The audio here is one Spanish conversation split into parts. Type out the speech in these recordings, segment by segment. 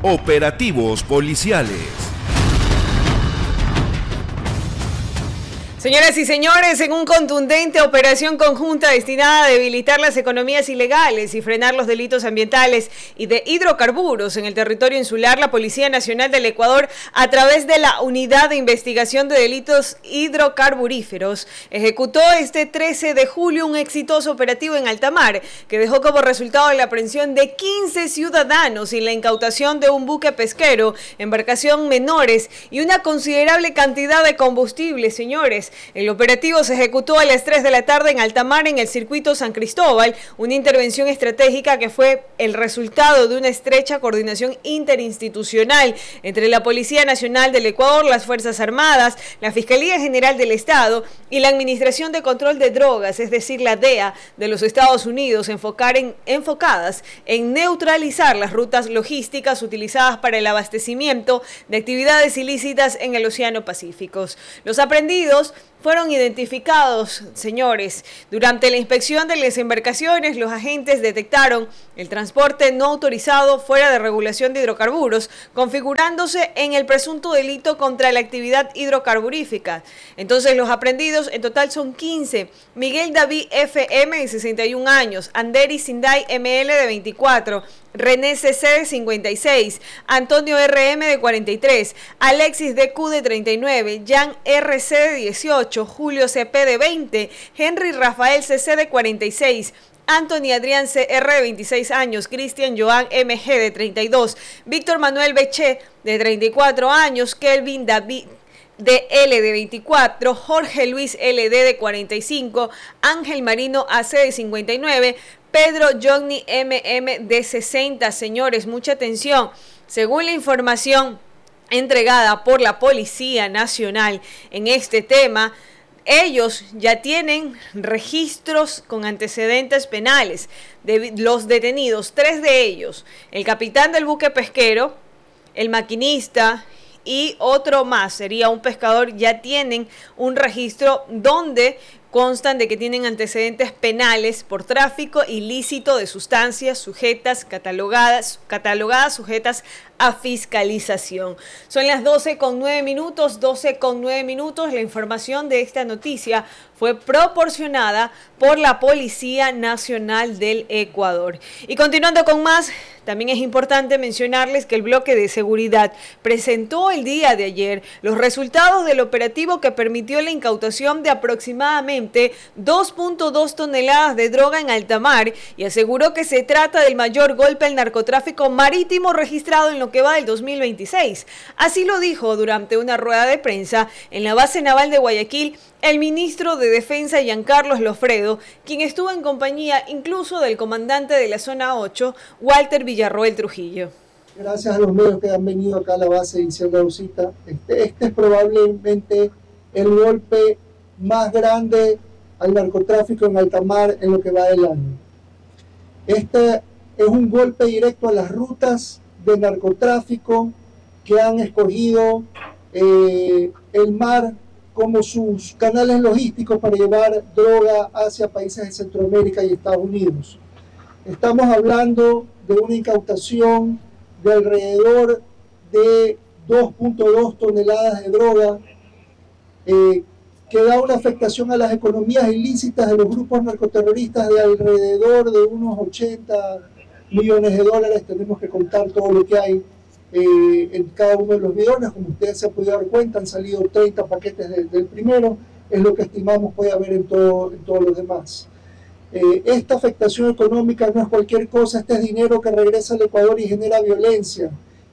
Operativos policiales. Señoras y señores, en una contundente operación conjunta destinada a debilitar las economías ilegales y frenar los delitos ambientales y de hidrocarburos en el territorio insular, la Policía Nacional del Ecuador, a través de la Unidad de Investigación de Delitos Hidrocarburíferos, ejecutó este 13 de julio un exitoso operativo en alta mar que dejó como resultado la aprehensión de 15 ciudadanos y la incautación de un buque pesquero, embarcación menores y una considerable cantidad de combustible, señores. El operativo se ejecutó a las 3 de la tarde en alta mar en el circuito San Cristóbal, una intervención estratégica que fue el resultado de una estrecha coordinación interinstitucional entre la Policía Nacional del Ecuador, las Fuerzas Armadas, la Fiscalía General del Estado y la Administración de Control de Drogas, es decir, la DEA de los Estados Unidos, enfocadas en neutralizar las rutas logísticas utilizadas para el abastecimiento de actividades ilícitas en el Océano Pacífico. Los aprehendidos fueron identificados, señores. Durante la inspección de las embarcaciones, los agentes detectaron el transporte no autorizado fuera de regulación de hidrocarburos, configurándose en el presunto delito contra la actividad hidrocarburífica. Entonces, los aprehendidos en total son 15. Miguel David FM, de 61 años, Anderi Sinday ML, de 24, René CC, de 56, Antonio RM, de 43, Alexis DQ, de 39, Jan RC, de 18, Julio CP, de 20, Henry Rafael CC, de 46, Anthony Adrián CR, de 26 años, Cristian Joan MG, de 32, Víctor Manuel Beché, de 34 años, Kelvin David DL, de 24, Jorge Luis LD, de 45, Ángel Marino AC, de 59, Pedro Johnny MM, de 60. Señores, mucha atención. Según la información entregada por la Policía Nacional en este tema, ellos ya tienen registros con antecedentes penales de los detenidos, 3 de ellos, el capitán del buque pesquero, el maquinista y otro más, sería un pescador, ya tienen un registro donde constan de que tienen antecedentes penales por tráfico ilícito de sustancias sujetas, catalogadas, sujetas a fiscalización. Son las 12:09 minutos. La información de esta noticia fue proporcionada por la Policía Nacional del Ecuador. Y continuando con más, también es importante mencionarles que el bloque de seguridad presentó el día de ayer los resultados del operativo que permitió la incautación de aproximadamente 2.2 toneladas de droga en alta mar y aseguró que se trata del mayor golpe al narcotráfico marítimo registrado en lo que va del 2026. Así lo dijo durante una rueda de prensa en la base naval de Guayaquil el ministro de Defensa, Giancarlos Lofredo, quien estuvo en compañía incluso del comandante de la zona 8, Walter Villarroel Trujillo. Gracias a los medios que han venido acá a la base diciendo la visita, este es probablemente el golpe más grande al narcotráfico en alta mar en lo que va del año. Este es un golpe directo a las rutas de narcotráfico que han escogido el mar como sus canales logísticos para llevar droga hacia países de Centroamérica y Estados Unidos. Estamos hablando de una incautación de alrededor de 2.2 toneladas de droga, que da una afectación a las economías ilícitas de los grupos narcoterroristas de alrededor de unos 80 millones de dólares. Tenemos que contar todo lo que hay en cada uno de los bidones. Como ustedes se han podido dar cuenta, han salido 30 paquetes del primero, es lo que estimamos puede haber en todos los demás. Esta afectación económica no es cualquier cosa, este es dinero que regresa al Ecuador y genera violencia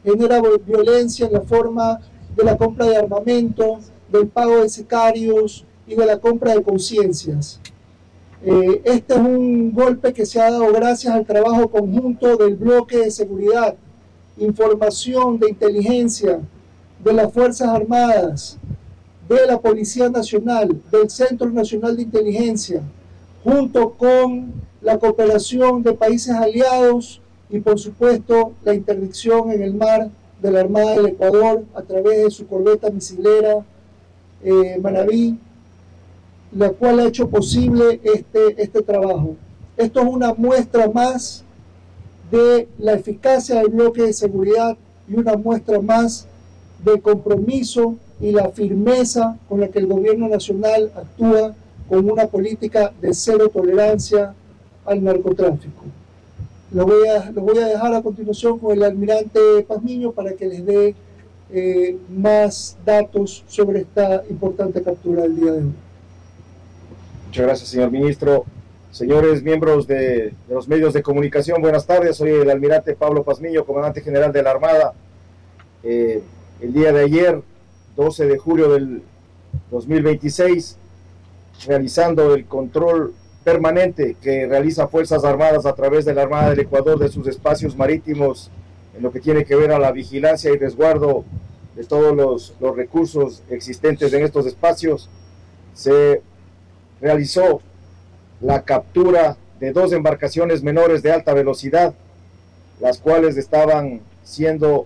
en la forma de la compra de armamento, del pago de sicarios y de la compra de conciencias. Este es un golpe que se ha dado gracias al trabajo conjunto del bloque de seguridad, información de inteligencia, de las Fuerzas Armadas, de la Policía Nacional, del Centro Nacional de Inteligencia, junto con la cooperación de países aliados y por supuesto la interdicción en el mar de la Armada del Ecuador a través de su corbeta misilera Manaví, la cual ha hecho posible este trabajo. Esto es una muestra más de la eficacia del bloque de seguridad y una muestra más del compromiso y la firmeza con la que el gobierno nacional actúa con una política de cero tolerancia al narcotráfico. Lo voy a dejar a continuación con el almirante Pazmiño para que les dé más datos sobre esta importante captura del día de hoy. Muchas gracias, señor ministro. Señores miembros de los medios de comunicación, buenas tardes. Soy el almirante Pablo Pazmiño, comandante general de la Armada. El día de ayer, 12 de julio del 2026, realizando el control permanente que realiza Fuerzas Armadas a través de la Armada del Ecuador de sus espacios marítimos en lo que tiene que ver a la vigilancia y resguardo de todos los recursos existentes en estos espacios, se realizó la captura de 2 embarcaciones menores de alta velocidad, las cuales estaban siendo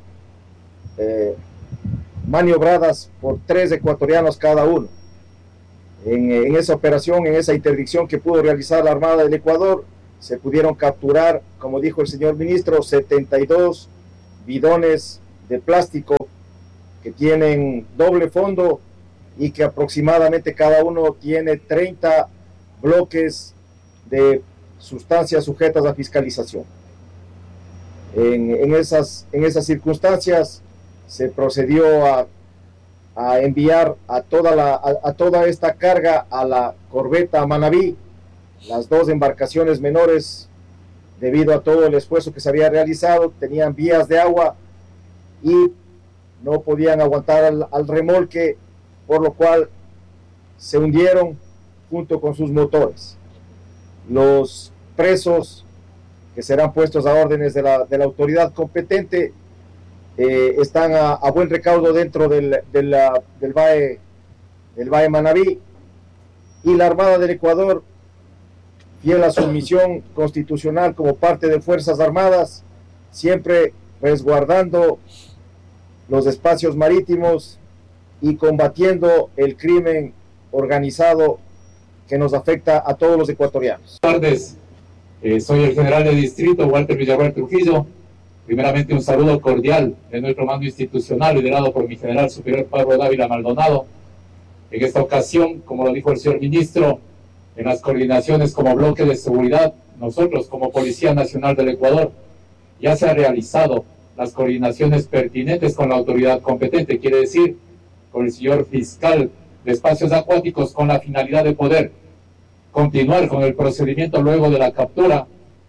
maniobradas por 3 ecuatorianos cada uno. En esa operación, en esa interdicción que pudo realizar la Armada del Ecuador, se pudieron capturar, como dijo el señor ministro, 72 bidones de plástico que tienen doble fondo y que aproximadamente cada uno tiene 30 bloques de sustancias sujetas a fiscalización. En esas circunstancias se procedió a enviar a toda esta carga a la corbeta Manabí. Las 2 embarcaciones menores, debido a todo el esfuerzo que se había realizado, tenían vías de agua y no podían aguantar al remolque, por lo cual se hundieron junto con sus motores. Los presos que serán puestos a órdenes de la autoridad competente están a buen recaudo dentro del Valle Manabí, y la Armada del Ecuador, fiel a su misión constitucional como parte de Fuerzas Armadas, siempre resguardando los espacios marítimos y combatiendo el crimen organizado que nos afecta a todos los ecuatorianos. Buenas tardes, soy el general de distrito Walter Villarreal Trujillo. Primeramente un saludo cordial de nuestro mando institucional liderado por mi general superior Pablo Dávila Maldonado. En esta ocasión, como lo dijo el señor ministro, en las coordinaciones como bloque de seguridad, nosotros como Policía Nacional del Ecuador, ya se han realizado las coordinaciones pertinentes con la autoridad competente, quiere decir, con el señor fiscal de espacios acuáticos, con la finalidad de poder continuar con el procedimiento luego de la captura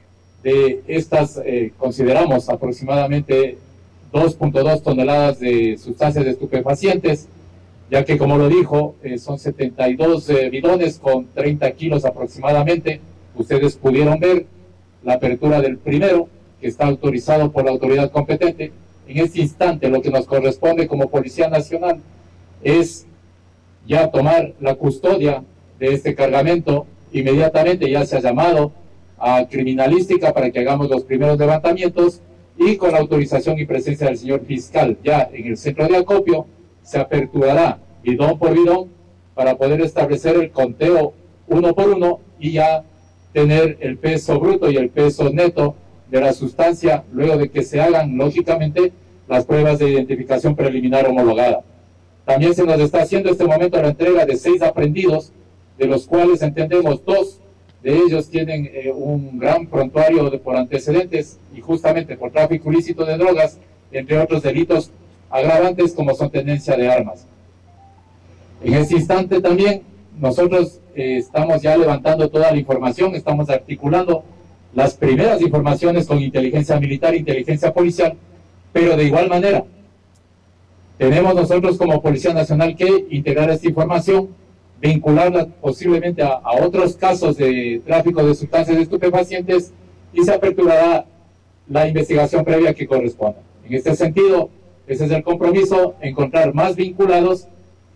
de estas, consideramos aproximadamente 2.2 toneladas de sustancias estupefacientes, ya que como lo dijo, son 72 bidones con 30 kilos aproximadamente. Ustedes pudieron ver la apertura del primero, que está autorizado por la autoridad competente. En este instante lo que nos corresponde como Policía Nacional es ya tomar la custodia de este cargamento. Inmediatamente ya se ha llamado a criminalística para que hagamos los primeros levantamientos, y con la autorización y presencia del señor fiscal ya en el centro de acopio se aperturará bidón por bidón para poder establecer el conteo uno por uno y ya tener el peso bruto y el peso neto de la sustancia, luego de que se hagan lógicamente las pruebas de identificación preliminar homologada. También se nos está haciendo en este momento la entrega de 6 aprehendidos, de los cuales entendemos 2 de ellos tienen un gran prontuario por antecedentes y justamente por tráfico ilícito de drogas, entre otros delitos agravantes como son tenencia de armas. En este instante también nosotros estamos ya levantando toda la información, estamos articulando las primeras informaciones con inteligencia militar, inteligencia policial, pero de igual manera tenemos nosotros como Policía Nacional que integrar esta información, vincularla posiblemente a otros casos de tráfico de sustancias estupefacientes, y se aperturará la investigación previa que corresponda. En este sentido, ese es el compromiso, encontrar más vinculados,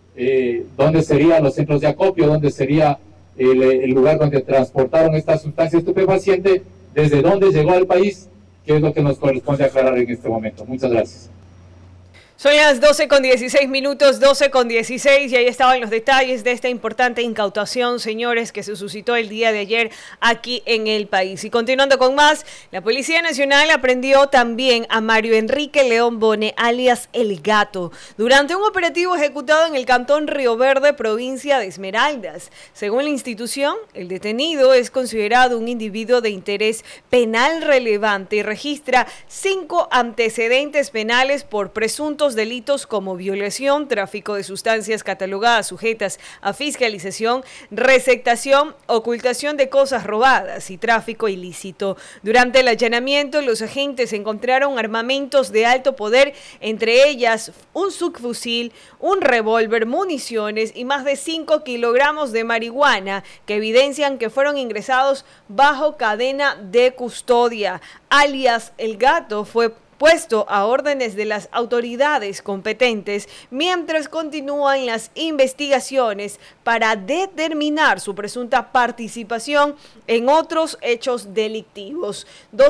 donde serían los centros de acopio, donde sería el lugar donde transportaron esta sustancia estupefaciente, desde dónde llegó al país, que es lo que nos corresponde aclarar en este momento. Muchas gracias. Son las 12:16, 12:16, y ahí estaban los detalles de esta importante incautación, señores, que se suscitó el día de ayer aquí en el país. Y continuando con más, la Policía Nacional aprendió también a Mario Enrique León Bone, alias El Gato, durante un operativo ejecutado en el cantón Río Verde, provincia de Esmeraldas. Según la institución, el detenido es considerado un individuo de interés penal relevante y registra 5 antecedentes penales por presuntos delitos como violación, tráfico de sustancias catalogadas sujetas a fiscalización, receptación, ocultación de cosas robadas y tráfico ilícito. Durante el allanamiento, los agentes encontraron armamentos de alto poder, entre ellas un subfusil, un revólver, municiones y más de 5 kilogramos de marihuana que evidencian que fueron ingresados bajo cadena de custodia. Alias El Gato fue puesto a órdenes de las autoridades competentes mientras continúan las investigaciones para determinar su presunta participación en otros hechos delictivos.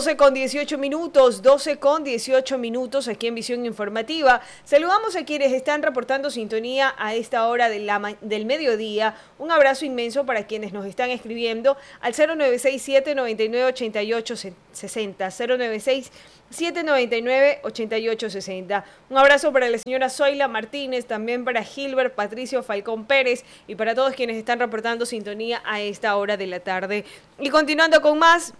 12:18, 12:18 aquí en Visión Informativa. Saludamos a quienes están reportando sintonía a esta hora del mediodía. Un abrazo inmenso para quienes nos están escribiendo al 0967-998860, 096-799-8860. Un abrazo para la señora Zoila Martínez, también para Gilbert Patricio Falcón Pérez y para todos quienes están reportando sintonía a esta hora de la tarde. Y continuando con más,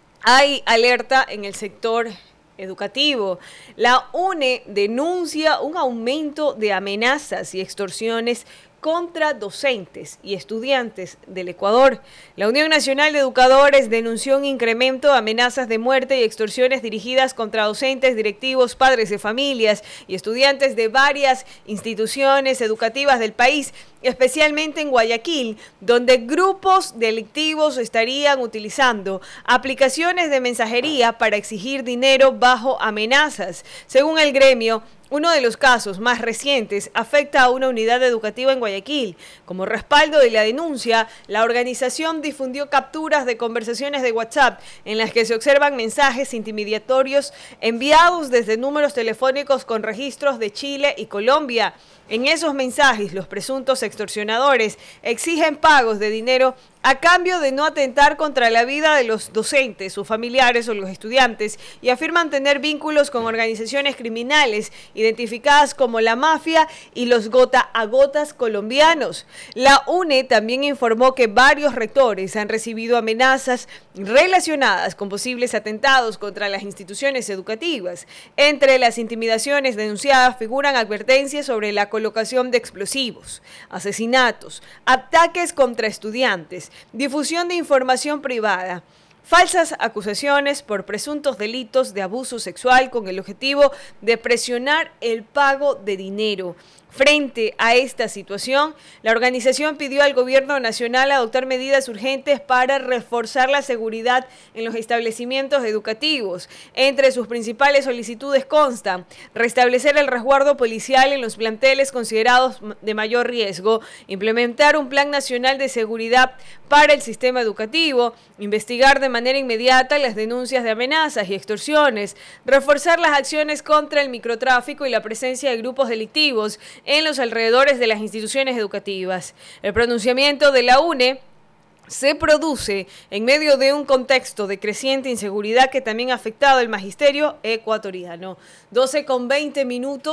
hay alerta en el sector educativo. La UNE denuncia un aumento de amenazas y extorsiones contra docentes y estudiantes del Ecuador. La Unión Nacional de Educadores denunció un incremento de amenazas de muerte y extorsiones dirigidas contra docentes, directivos, padres de familias y estudiantes de varias instituciones educativas del país, especialmente en Guayaquil, donde grupos delictivos estarían utilizando aplicaciones de mensajería para exigir dinero bajo amenazas. Según el gremio, uno de los casos más recientes afecta a una unidad educativa en Guayaquil. Como respaldo de la denuncia, la organización difundió capturas de conversaciones de WhatsApp en las que se observan mensajes intimidatorios enviados desde números telefónicos con registros de Chile y Colombia. En esos mensajes, los presuntos extorsionadores exigen pagos de dinero a cambio de no atentar contra la vida de los docentes, sus familiares o los estudiantes, y afirman tener vínculos con organizaciones criminales identificadas como la mafia y los gota a gotas colombianos. La UNE también informó que varios rectores han recibido amenazas relacionadas con posibles atentados contra las instituciones educativas. Entre las intimidaciones denunciadas figuran advertencias sobre la colocación de explosivos, asesinatos, ataques contra estudiantes, difusión de información privada, falsas acusaciones por presuntos delitos de abuso sexual con el objetivo de presionar el pago de dinero. Frente a esta situación, la organización pidió al gobierno nacional adoptar medidas urgentes para reforzar la seguridad en los establecimientos educativos. Entre sus principales solicitudes constan restablecer el resguardo policial en los planteles considerados de mayor riesgo, implementar un plan nacional de seguridad para el sistema educativo, investigar de manera inmediata las denuncias de amenazas y extorsiones, reforzar las acciones contra el microtráfico y la presencia de grupos delictivos en los alrededores de las instituciones educativas. El pronunciamiento de la UNE se produce en medio de un contexto de creciente inseguridad que también ha afectado al magisterio ecuatoriano. 12:20,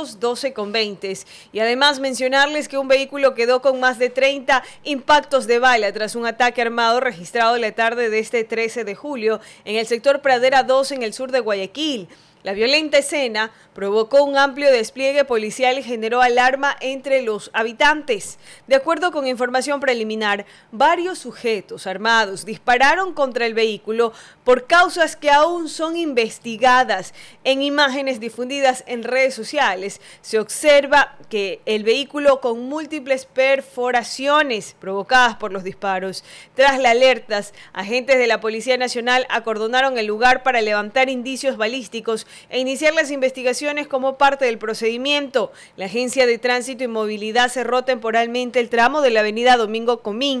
12:20. Y además mencionarles que un vehículo quedó con más de 30 impactos de bala tras un ataque armado registrado la tarde de este 13 de julio en el sector Pradera 2 en el sur de Guayaquil. La violenta escena provocó un amplio despliegue policial y generó alarma entre los habitantes. De acuerdo con información preliminar, varios sujetos armados dispararon contra el vehículo por causas que aún son investigadas. En imágenes difundidas en redes sociales se observa que el vehículo con múltiples perforaciones provocadas por los disparos. Tras las alertas, agentes de la Policía Nacional acordonaron el lugar para levantar indicios balísticos e iniciar las investigaciones como parte del procedimiento. La Agencia de Tránsito y Movilidad cerró temporalmente el tramo de la avenida Domingo Comín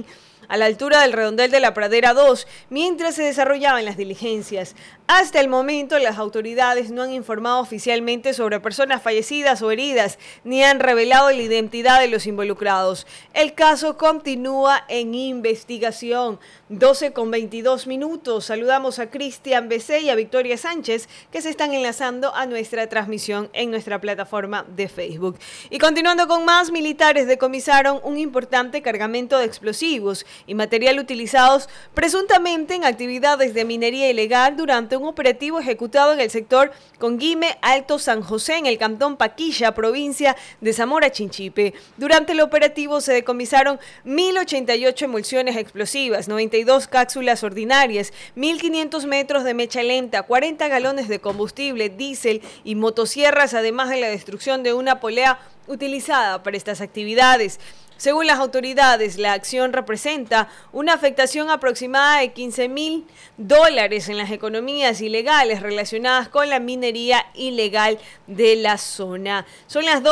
a la altura del redondel de la Pradera 2, mientras se desarrollaban las diligencias. Hasta el momento, las autoridades no han informado oficialmente sobre personas fallecidas o heridas, ni han revelado la identidad de los involucrados. El caso continúa en investigación. 12:22. Saludamos a Cristian Becé y a Victoria Sánchez, que se están enlazando a nuestra transmisión en nuestra plataforma de Facebook. Y continuando con más, militares decomisaron un importante cargamento de explosivos y material utilizados presuntamente en actividades de minería ilegal durante un operativo ejecutado en el sector Conguime Alto San José, en el cantón Paquilla, provincia de Zamora Chinchipe. Durante el operativo se decomisaron 1.088 emulsiones explosivas, 92 cápsulas ordinarias, 1.500 metros de mecha lenta, 40 galones de combustible, diésel y motosierras, además de la destrucción de una polea utilizada para estas actividades. Según las autoridades, la acción representa una afectación aproximada de $15.000 en las economías ilegales relacionadas con la minería ilegal de la zona. Son las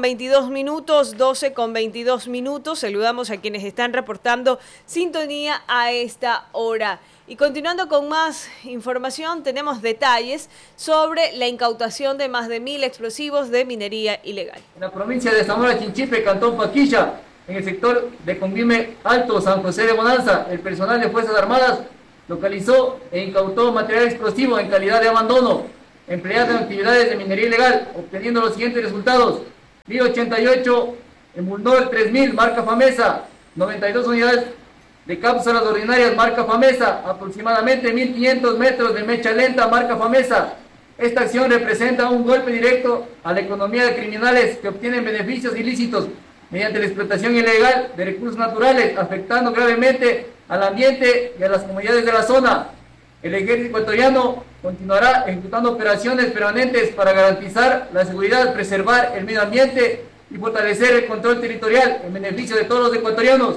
12:22. Saludamos a quienes están reportando sintonía a esta hora. Y continuando con más información, tenemos detalles sobre la incautación de más de 1.000 explosivos de minería ilegal. En la provincia de Zamora Chinchipe, cantón Paquilla, en el sector de Conguime Alto, San José de Bonanza, el personal de Fuerzas Armadas localizó e incautó material explosivo en calidad de abandono, empleado en actividades de minería ilegal, obteniendo los siguientes resultados: 1.088 Emulnor 3000, marca Famesa, 92 unidades de cápsulas ordinarias, marca Famesa, aproximadamente 1.500 metros de mecha lenta, marca Famesa. Esta acción representa un golpe directo a la economía de criminales que obtienen beneficios ilícitos mediante la explotación ilegal de recursos naturales, afectando gravemente al ambiente y a las comunidades de la zona. El ejército ecuatoriano continuará ejecutando operaciones permanentes para garantizar la seguridad, preservar el medio ambiente y fortalecer el control territorial en beneficio de todos los ecuatorianos.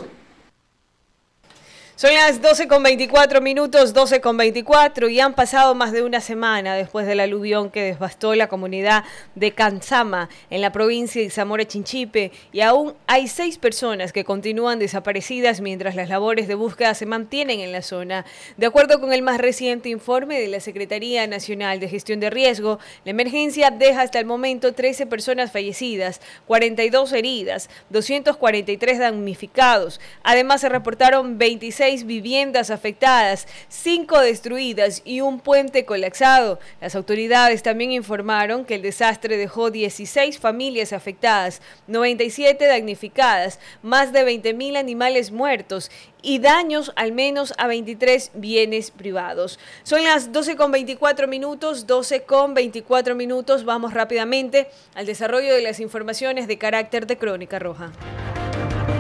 Son las 12:24, y han pasado más de una semana después del aluvión que devastó la comunidad de Canzama en la provincia de Zamora Chinchipe, y aún hay 6 personas que continúan desaparecidas mientras las labores de búsqueda se mantienen en la zona. De acuerdo con el más reciente informe de la Secretaría Nacional de Gestión de Riesgo, la emergencia deja hasta el momento 13 personas fallecidas, 42 heridas, 243 damnificados. Además, se reportaron 26 viviendas afectadas, 5 destruidas y un puente colapsado. Las autoridades también informaron que el desastre dejó 16 familias afectadas, 97 damnificadas, más de 20.000 animales muertos y daños al menos a 23 bienes privados. Son las 12:24. Vamos rápidamente al desarrollo de las informaciones de carácter de Crónica Roja.